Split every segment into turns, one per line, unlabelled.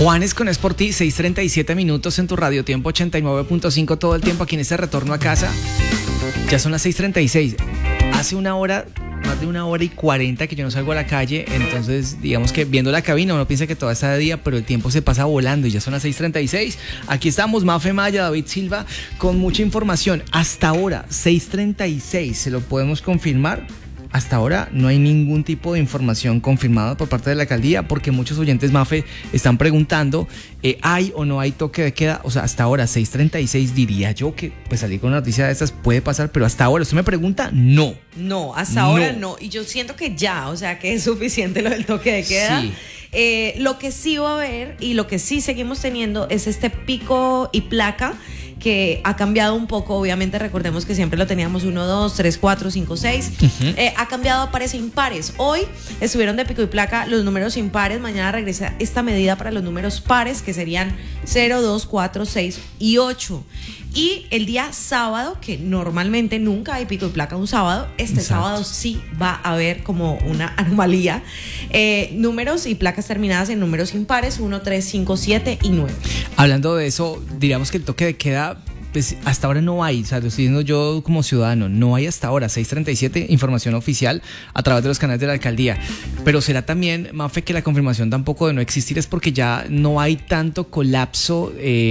Juanes con Sporti, 6:37 minutos en tu radio tiempo 89.5 todo el tiempo aquí en este retorno a casa. Ya son las 6:36. Hace una hora, más de 1 hora y 40 que yo no salgo a la calle, entonces digamos que viendo la cabina uno piensa que todo está de día, pero el tiempo se pasa volando y ya son las 6:36. Aquí estamos, Mafe Maya, David Silva, con mucha información. Hasta ahora, 6:36, ¿se lo podemos confirmar? Hasta ahora no hay ningún tipo de información confirmada por parte de la alcaldía, porque muchos oyentes, Mafe, están preguntando, ¿hay o no hay toque de queda? O sea, hasta ahora, 6:36, diría yo que pues salir con una noticia de estas puede pasar, pero hasta ahora, usted me pregunta, no.
No, hasta ahora no. Y yo siento que ya, o sea, que es suficiente lo del toque de queda.
Sí.
Lo que sí va a haber y lo que sí seguimos teniendo es este pico y placa que ha cambiado un poco. Obviamente recordemos que siempre lo teníamos 1, 2, 3, 4, 5, 6. Ha cambiado a pares e impares. Hoy estuvieron de pico y placa los números impares. Mañana regresa esta medida para los números pares, que serían 0, 2, 4, 6 y 8. Y el día sábado, que normalmente nunca hay pico y placa un sábado, este
Exacto.
sábado sí va a haber como una anomalía. Números y placas terminadas en números impares, 1, 3, 5, 7 y 9.
Hablando de eso, diríamos que el toque de queda, pues hasta ahora no hay, o sea, lo estoy diciendo yo como ciudadano, no hay hasta ahora, 6:37, información oficial a través de los canales de la alcaldía. Pero será también, Mafe, que la confirmación tampoco de no existir es porque ya no hay tanto colapso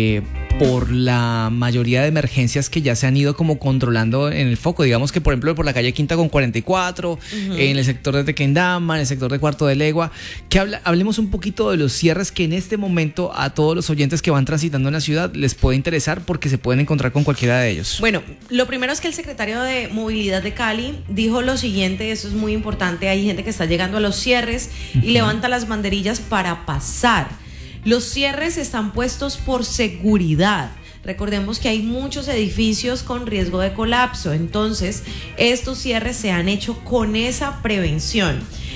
por la mayoría de emergencias que ya se han ido como controlando en el foco. Digamos que, por ejemplo, por la calle Quinta con 44, en el sector de Tequendama, en el sector de Cuarto de Legua, que hablemos un poquito de los cierres que en este momento a todos los oyentes que van transitando en la ciudad les puede interesar porque se pueden encontrar con cualquiera de ellos.
Bueno, lo primero es que el secretario de Movilidad de Cali dijo lo siguiente, eso es muy importante, hay gente que está llegando a los cierres y levanta las banderillas para pasar. Los cierres están puestos por seguridad. Recordemos que hay muchos edificios con riesgo de colapso, entonces estos cierres se han hecho con esa prevención.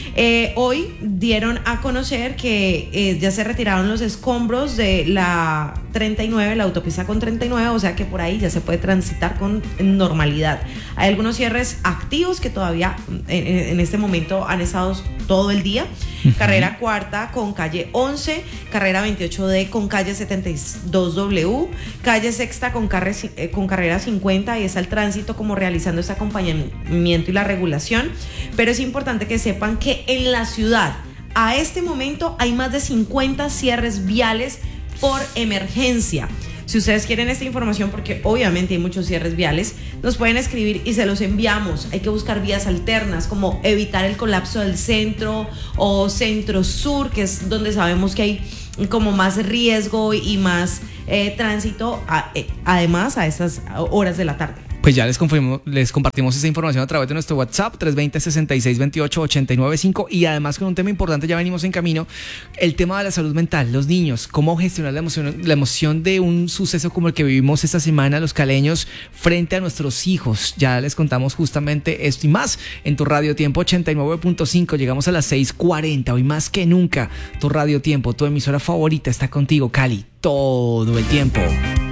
Hoy dieron a conocer que ya se retiraron los escombros de la 39, la autopista con 39, o sea que por ahí ya se puede transitar con normalidad. Hay algunos cierres activos que todavía en este momento han estado todo el día. Carrera Cuarta con calle 11, carrera 28D con calle 72W, calle Sexta con carrera 50, y está el tránsito como realizando este acompañamiento y la regulación. Pero es importante que sepan que en la ciudad a este momento hay más de 50 cierres viales por emergencia. Si ustedes quieren esta información, porque obviamente hay muchos cierres viales, nos pueden escribir y se los enviamos. Hay que buscar vías alternas, como evitar el colapso del centro o centro sur, que es donde sabemos que hay como más riesgo y más tránsito, además a estas horas de la tarde.
Pues ya les compartimos esa información a través de nuestro WhatsApp 320-6628-895, y además con un tema importante, ya venimos en camino, el tema de la salud mental, los niños, cómo gestionar la emoción de un suceso como el que vivimos esta semana los caleños frente a nuestros hijos. Ya les contamos justamente esto y más en tu Radio Tiempo 89.5, llegamos a las 6:40, hoy más que nunca tu Radio Tiempo, tu emisora favorita está contigo, Cali, todo el tiempo.